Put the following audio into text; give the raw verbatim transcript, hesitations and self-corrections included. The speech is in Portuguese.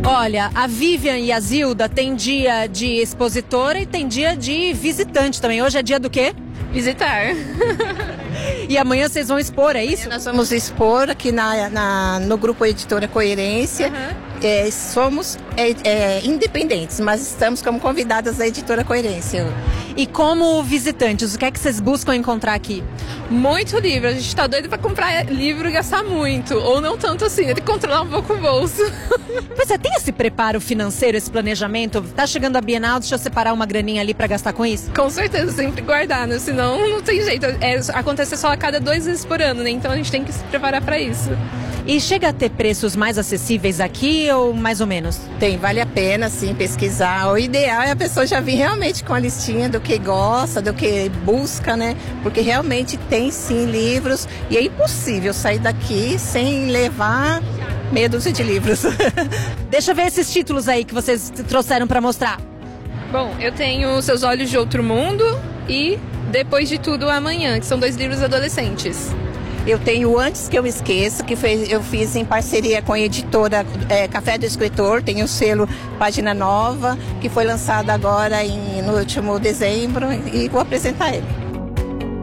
Olha, a Vivian e a Zilda tem dia de expositora e tem dia de visitante também. Hoje é dia do quê? Visitar. E amanhã vocês vão expor, é isso? Nós vamos expor aqui na, na, no Grupo Editora Coerência. Uhum. É, somos é, é, independentes, mas estamos como convidadas da Editora Coerência. E como visitantes, o que é que vocês buscam encontrar aqui? Muito livro, a gente tá doido pra comprar livro e gastar muito, ou não tanto assim, tem que controlar um pouco o bolso. Pois é, tem esse preparo financeiro, esse planejamento? Tá chegando a Bienal, deixa eu separar uma graninha ali pra gastar com isso? Com certeza, sempre guardar, né? Senão não tem jeito, é, acontece só a cada dois vezes por ano, né? Então a gente tem que se preparar pra isso. E chega a ter preços mais acessíveis aqui ou mais ou menos? Tem, vale a pena sim pesquisar. O ideal é a pessoa já vir realmente com a listinha do que gosta, do que busca, né? Porque realmente tem sim livros e é impossível sair daqui sem levar meia dúzia de livros. Deixa eu ver esses títulos aí que vocês trouxeram para mostrar. Bom, eu tenho Seus Olhos de Outro Mundo e Depois de Tudo Amanhã, que são dois livros adolescentes. Eu tenho Antes Que Eu Me Esqueça, que foi, eu fiz em parceria com a editora é, Café do Escritor, tem o selo Página Nova, que foi lançado agora em, no último dezembro, e vou apresentar ele.